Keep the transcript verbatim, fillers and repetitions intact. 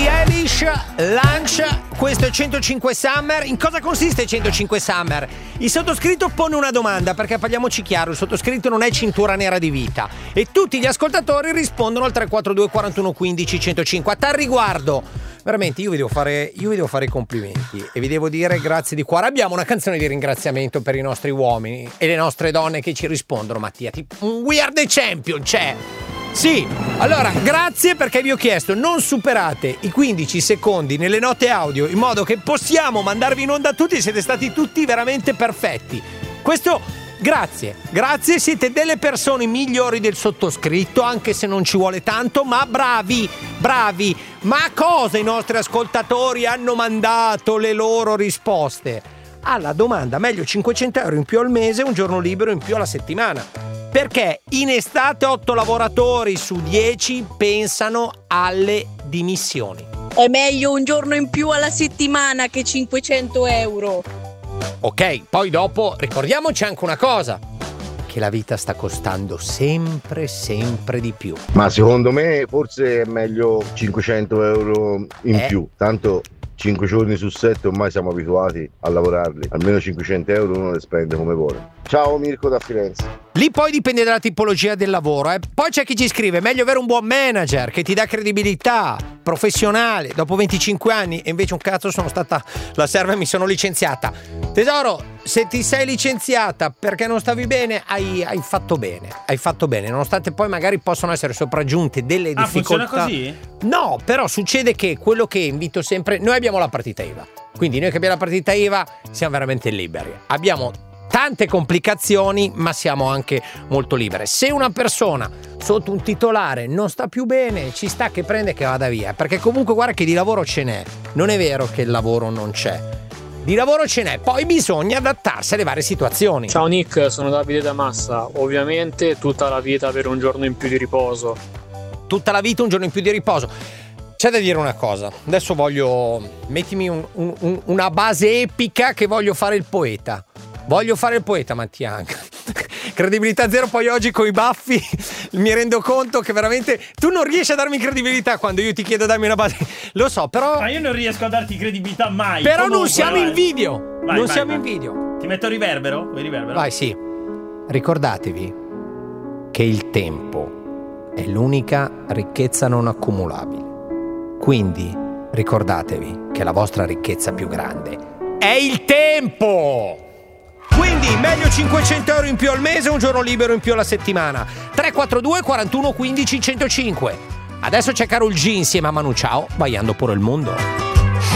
Billie Eilish, Lunch. Questo è centocinque Summer. In cosa consiste centocinque Summer? Il sottoscritto pone una domanda, perché parliamoci chiaro, il sottoscritto non è cintura nera di vita, e tutti gli ascoltatori rispondono al tre quattro due quarantuno quindici centocinque. A tal riguardo, veramente io vi devo fare io vi devo fare i complimenti e vi devo dire grazie di cuore. Abbiamo una canzone di ringraziamento per i nostri uomini e le nostre donne che ci rispondono, Mattia, tipo un We Are The Champion c'è. Sì, allora grazie, perché vi ho chiesto non superate i quindici secondi nelle note audio, in modo che possiamo mandarvi in onda tutti. Siete stati tutti veramente perfetti. Questo grazie, grazie, siete delle persone migliori del sottoscritto, anche se non ci vuole tanto, ma bravi, bravi. Ma cosa i nostri ascoltatori hanno mandato le loro risposte? Alla domanda meglio cinquecento euro in più al mese, un giorno libero in più alla settimana. Perché in estate otto lavoratori su dieci pensano alle dimissioni. È meglio un giorno in più alla settimana che cinquecento euro. Ok, poi dopo ricordiamoci anche una cosa, che la vita sta costando sempre, sempre di più. Ma secondo me forse è meglio cinquecento euro in eh? più, tanto cinque giorni su sette ormai siamo abituati a lavorarli, almeno cinquecento euro uno le spende come vuole. Ciao Mirko da Firenze. Lì poi dipende dalla tipologia del lavoro, eh. Poi c'è chi ci scrive meglio avere un buon manager che ti dà credibilità professionale dopo venticinque anni, e invece un cazzo, sono stata la serva e mi sono licenziata. Tesoro, se ti sei licenziata perché non stavi bene, hai, hai fatto bene, hai fatto bene, nonostante poi magari possono essere sopraggiunte delle ah, difficoltà. Funziona così? No, però succede che quello che invito sempre, noi abbiamo la partita I V A, quindi noi che abbiamo la partita I V A siamo veramente liberi, abbiamo tante complicazioni ma siamo anche molto libere. Se una persona sotto un titolare non sta più bene, ci sta che prende che vada via, perché comunque guarda che di lavoro ce n'è, non è vero che il lavoro non c'è, di lavoro ce n'è, poi bisogna adattarsi alle varie situazioni. Ciao Nick, sono Davide da Massa. Ovviamente tutta la vita per un giorno in più di riposo. Tutta la vita un giorno in più di riposo. C'è da dire una cosa, adesso voglio, mettimi un, un, una base epica che voglio fare il poeta. Voglio fare il poeta, Mattia. Credibilità zero, poi oggi con i baffi mi rendo conto che veramente tu non riesci a darmi credibilità quando io ti chiedo darmi una base. Lo so, però. Ma io non riesco a darti credibilità mai. Però comunque, non siamo vai. in video. Vai, non vai, siamo vai. in video. Ti metto riverbero? Vuoi riverbero? Vai, sì. Ricordatevi che il tempo è l'unica ricchezza non accumulabile. Quindi ricordatevi che la vostra ricchezza più grande è il tempo. Quindi meglio cinquecento euro in più al mese, un giorno libero in più alla settimana. tre quattro due quarantuno quindici centocinque. Adesso c'è Karol G insieme a Manu Chao, baiando pure il mondo.